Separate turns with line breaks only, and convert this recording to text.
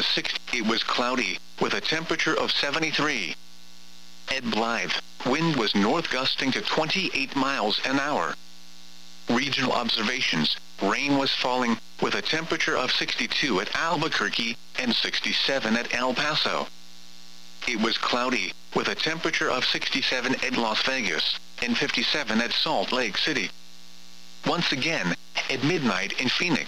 60. It was cloudy, with a temperature of 73. At Blythe, wind was north gusting to 28 miles an hour. Regional observations: rain was falling, with a temperature of 62 at Albuquerque and 67 at El Paso. It was cloudy, with a temperature of 67 at Las Vegas and 57 at Salt Lake City. Once again, at midnight in Phoenix,